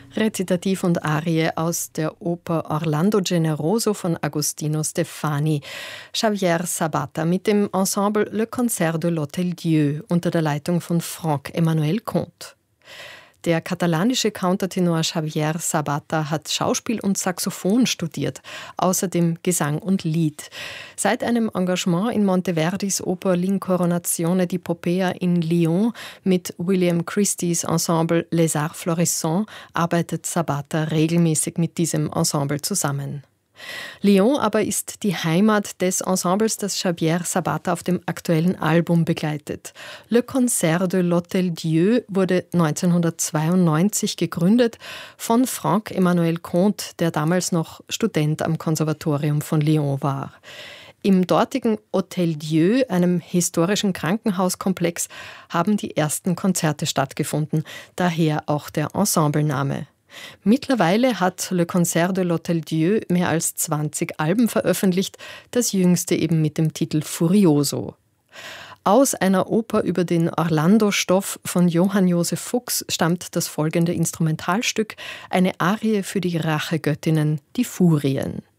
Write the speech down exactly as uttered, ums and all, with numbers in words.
Rezitativ und Arie aus der Oper Orlando Generoso von Agostino Steffani. Javier Sabata mit dem Ensemble Le Concert de l'Hôtel Dieu unter der Leitung von Franck-Emmanuel Comte. Der katalanische Countertenor Javier Sabata hat Schauspiel und Saxophon studiert, außerdem Gesang und Lied. Seit einem Engagement in Monteverdis Oper L'Incoronazione di Poppea in Lyon mit William Christies Ensemble Les Arts Florissants arbeitet Sabata regelmäßig mit diesem Ensemble zusammen. Lyon aber ist die Heimat des Ensembles, das Javier Sabata auf dem aktuellen Album begleitet. Le Concert de l'Hôtel Dieu wurde neunzehnhundertzweiundneunzig gegründet von Franck-Emmanuel Comte, der damals noch Student am Konservatorium von Lyon war. Im dortigen Hôtel Dieu, einem historischen Krankenhauskomplex, haben die ersten Konzerte stattgefunden, daher auch der Ensemblename. Mittlerweile hat Le Concert de l'Hôtel Dieu mehr als zwanzig Alben veröffentlicht, das jüngste eben mit dem Titel Furioso. Aus einer Oper über den Orlando-Stoff von Johann Josef Fuchs stammt das folgende Instrumentalstück, eine Arie für die Rachegöttinnen, die Furien.